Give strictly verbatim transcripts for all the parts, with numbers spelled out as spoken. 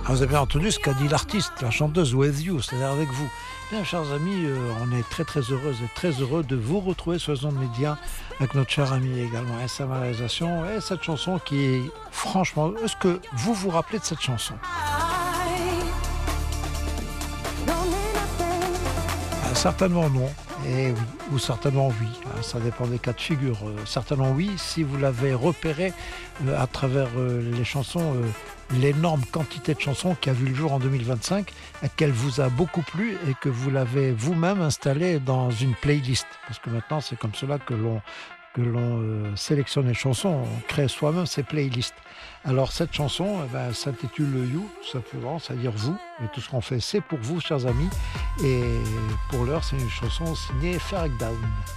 Ah, vous avez bien entendu ce qu'a dit l'artiste, la chanteuse With You, c'est-à-dire avec vous. Bien, chers amis, euh, on est très très heureuse et très heureux de vous retrouver sur les ondes médias avec notre cher ami également S M réalisation et cette chanson qui est franchement, est-ce que vous vous rappelez de cette chanson? Ah, certainement non, et oui, ou certainement oui, hein, ça dépend des cas de figure. Euh, certainement oui, si vous l'avez repéré euh, à travers euh, les chansons, euh, l'énorme quantité de chansons qui a vu le jour en deux mille vingt-cinq, et qu'elle vous a beaucoup plu et que vous l'avez vous-même installée dans une playlist. Parce que maintenant, c'est comme cela que l'on que l'on euh, sélectionne les chansons, on crée soi-même ses playlists. Alors cette chanson, eh ben, elle s'intitule You, tout simplement, c'est-à-dire vous, et tout ce qu'on fait, c'est pour vous, chers amis. Et pour l'heure, c'est une chanson signée Ferg Down.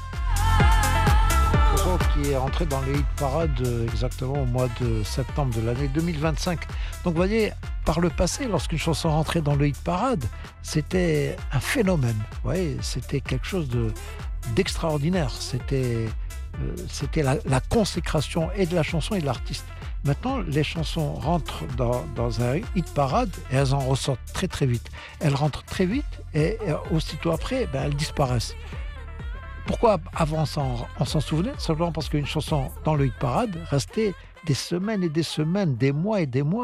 Une chanson qui est entrée dans les hit parades euh, exactement au mois de septembre de l'année deux mille vingt-cinq. Donc vous voyez, par le passé, lorsqu'une chanson rentrait dans le hit parade, c'était un phénomène. Vous voyez, c'était quelque chose de, d'extraordinaire. C'était, euh, c'était la, la consécration et de la chanson et de l'artiste. Maintenant, les chansons rentrent dans, dans un hit parade et elles en ressortent très très vite. Elles rentrent très vite et, et aussitôt après, ben, elles disparaissent. Pourquoi avant on s'en, on s'en souvenait? Simplement parce qu'une chanson dans le hit parade restait des semaines et des semaines, des mois et des mois